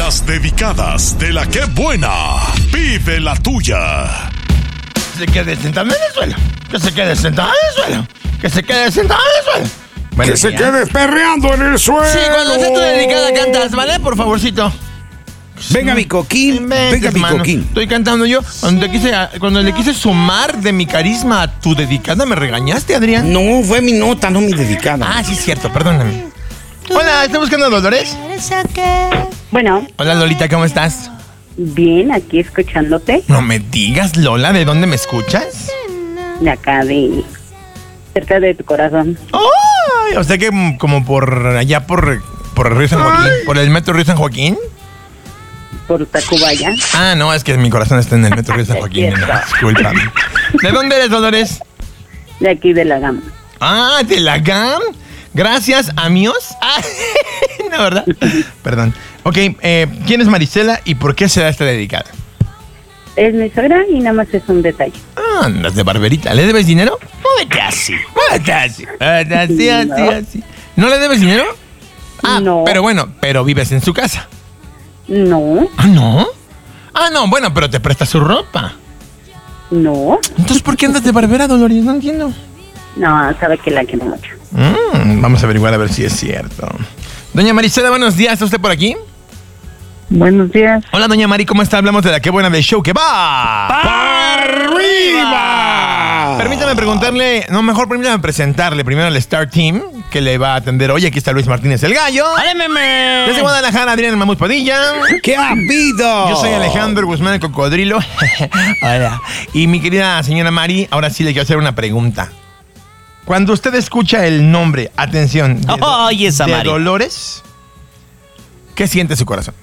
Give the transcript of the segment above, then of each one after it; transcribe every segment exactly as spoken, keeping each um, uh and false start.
Las dedicadas de la que buena. Vive la tuya. Se quede sentado en el suelo. Que se quede sentado en el suelo. Que se quede sentado en el suelo. Bueno, que se ya. quede perreando en el suelo. Sí, cuando sea tu dedicada cantas, ¿vale? Por favorcito. Venga, mi coquín. Venga, mi mano. coquín. Estoy cantando yo. Cuando, te quise, cuando le quise sumar de mi carisma a tu dedicada, ¿me regañaste, Adrián? No, fue mi nota, no mi dedicada. Ah, sí, es cierto, perdóname. Hola, ¿estás buscando a Dolores? Bueno, Hola, Lolita, ¿cómo estás? bien, aquí escuchándote, No me digas, Lola, ¿de dónde me escuchas? de acá de cerca de tu corazón. ¡Ay! O sea que mm, como por allá por, por Río San Joaquín, por el metro Río San Joaquín. Por Tacubaya. Ah, no, es que mi corazón está en el metro Río San Joaquín. Es cierto. Discúlpame. ¿De dónde eres, Dolores? De aquí de la gama. Ah, de la G A M. Gracias, amigos. Ah, no, ¿verdad? Perdón. Ok, eh, ¿quién es Marisela y por qué se da esta dedicada? Es mi suegra y nada más es un detalle. Ah, andas de barberita. ¿Le debes dinero? Muévete así. Muévete así. Muévete así, así, No. así. ¿No le debes dinero? Ah, No. pero bueno, pero vives en su casa. No, Ah, ¿no? Ah, no, bueno, pero te presta su ropa. no, Entonces, ¿por qué andas de barbera, Dolores? No entiendo. no, sabe que la quiero mucho. Mm, vamos a averiguar a ver si es cierto. Doña Marisela, buenos días. ¿Está usted por aquí? Buenos días. Hola, doña Mari, ¿cómo está? Hablamos de la Qué Buena del show que va ¡Para arriba! Permítame preguntarle, no, mejor permítame presentarle primero al Star Team que le va a atender hoy. Aquí está Luis Martínez el Gallo. Desde Guadalajara, Adrián el Mamut Padilla. ¿Qué ha habido? Yo soy Alejandro Guzmán el Cocodrilo. Hola. Y mi querida señora Mari, ahora sí le quiero hacer una pregunta. Cuando usted escucha el nombre, atención, de, Do- Ay, esa de Mari. Dolores, ¿qué siente su corazón?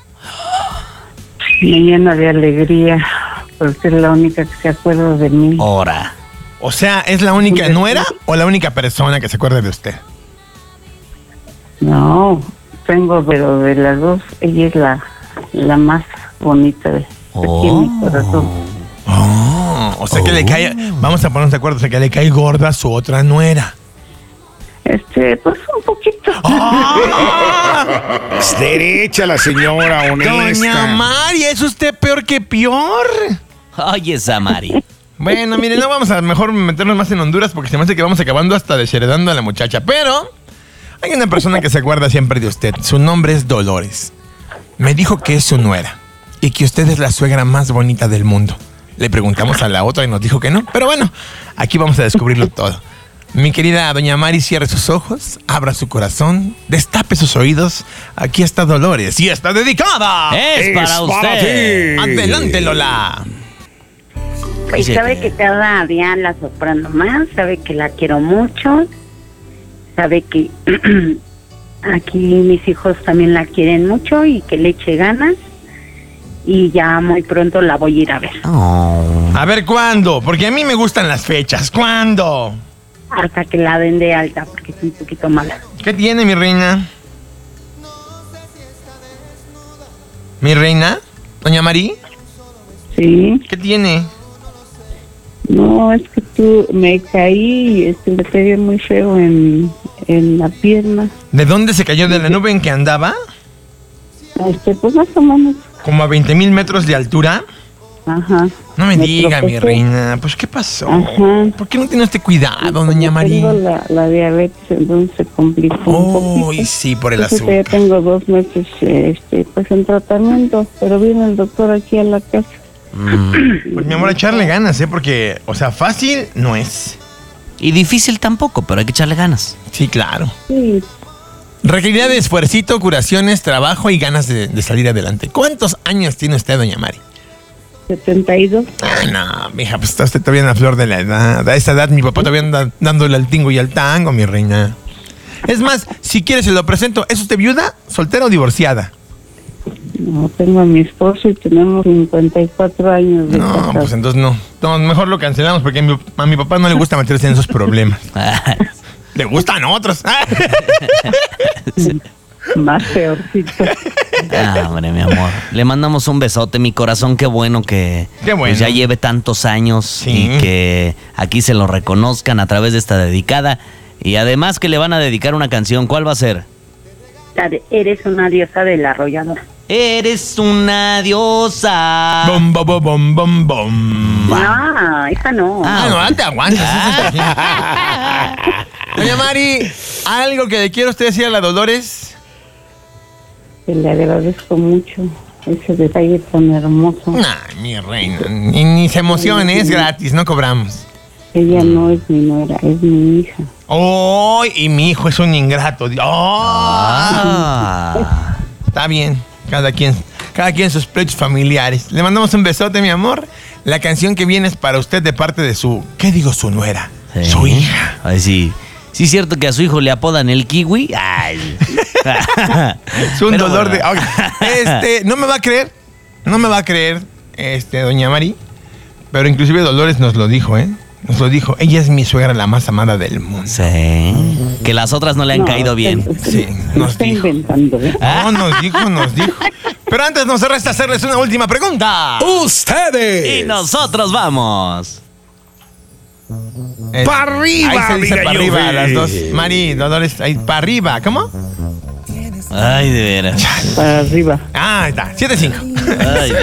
Me llena de alegría porque es la única que se acuerda de mí. Ahora. O sea, ¿es la única nuera o la única persona que se acuerda de usted? No, tengo, pero de las dos, ella es la, la más bonita de, de aquí en mi corazón. Oh, o sea que le cae, vamos a ponernos de acuerdo, o sea que le cae gorda a su otra nuera. Este, pues un poquito. ¡Ah! Es derecha la señora, honesta. Doña Mari, ¿es usted peor que peor? Oye, esa Mari. Bueno, miren, no vamos a mejor meternos más en Honduras porque se me hace que vamos acabando hasta desheredando a la muchacha. Pero hay una persona que se acuerda siempre de usted. Su nombre es Dolores. Me dijo que es su nuera y que usted es la suegra más bonita del mundo. Le preguntamos a la otra y nos dijo que no. Pero bueno, aquí vamos a descubrirlo todo. Mi querida doña Mari, cierre sus ojos, abra su corazón, destape sus oídos. Aquí está Dolores y está dedicada. Es, Es para para usted. ti. Adelante, Lola. Y sabe que cada día la sorprendo más, sabe que la quiero mucho, sabe que aquí mis hijos también la quieren mucho y que le eche ganas y ya muy pronto la voy a ir a ver. Oh. A ver, ¿cuándo? Porque a mí me gustan las fechas. ¿Cuándo? Hasta que la den de alta porque es un poquito mala. ¿Qué tiene, mi reina? ¿Mi reina? ¿Doña Mari? Sí, ¿Qué tiene? no, es que tú me caí y este, me pegué muy feo en, en la pierna. ¿De dónde se cayó? ¿De la nube en que andaba? Este, pues más o menos, ¿Como a veinte mil metros de altura? ajá. No me, diga, mi tropecé. reina. Pues, ¿qué pasó? Ajá. ¿Por qué no tiene usted cuidado, Como doña Mari? Tengo la, la diabetes, entonces se complicó un Uy, poquito. sí, por el Entonces ya azúcar. tengo dos meses este, pues en tratamiento, pero viene el doctor aquí a la casa. Pues, mi amor, echarle ganas, ¿eh? Porque, o sea, fácil no es. Y difícil tampoco, pero hay que echarle ganas. Sí, claro. Sí, Requeriría de esfuercito, curaciones, trabajo y ganas de, de salir adelante. ¿Cuántos años tiene usted, doña Mari? setenta y dos. Ah, no, mija, pues está usted todavía en la flor de la edad. A esa edad mi papá todavía anda dándole al tingo y al tango, mi reina. Es más, si quiere se lo presento. ¿Es usted viuda, soltera o divorciada? No, tengo a mi esposo y tenemos cincuenta y cuatro años de No, casados. pues entonces no. No, mejor lo cancelamos porque a mi, a mi papá no le gusta meterse en esos problemas. Le gustan otros. Más peorcito. Ah, hombre, mi amor. Le mandamos un besote, mi corazón. Qué bueno que Qué bueno. pues, ya lleve tantos años Sí. y que aquí se lo reconozcan a través de esta dedicada. Y además que le van a dedicar una canción. ¿Cuál va a ser? La de Eres una diosa del arrollador. Eres una diosa. Bom, bom, bom, bom, bom, bom. No, esa no. Ah, no, no te aguantas. esa es así. Doña Mari, ¿algo que le quiero usted decir a la Dolores? Que le agradezco mucho ese detalle tan hermoso. Ay, mi reina, ni, ni se emocione, es gratis, no cobramos. Ella no es mi nuera, es mi hija. ¡Oh! Y mi hijo es un ingrato. ¡Oh! Ah. Está bien, cada quien, cada quien sus pleitos familiares. Le mandamos un besote, mi amor. La canción que viene es para usted de parte de su, ¿qué digo su nuera? Sí. Su hija. Ay, sí. Sí, es cierto que a su hijo le apodan el kiwi. Ay. Es un Pero dolor bueno. de... Ok. Este, no me va a creer, no me va a creer, este, doña Mari, pero inclusive Dolores nos lo dijo, ¿eh? Nos lo dijo. Ella es mi suegra, la más amada del mundo. Sí. Que las otras no le han No, caído bien. usted- Sí, usted nos está dijo. inventando, ¿eh? No, nos dijo, nos dijo. Pero antes nos resta hacerles una última pregunta. Ustedes. Y nosotros vamos. Eh, ¡Pa' arriba, Ahí se dice diga para yo, arriba, güey! las dos. Mari, Dolores, ahí, para arriba. ¿Cómo? Ay, de veras. Para arriba. Ah, ahí está. siete cinco. Ay,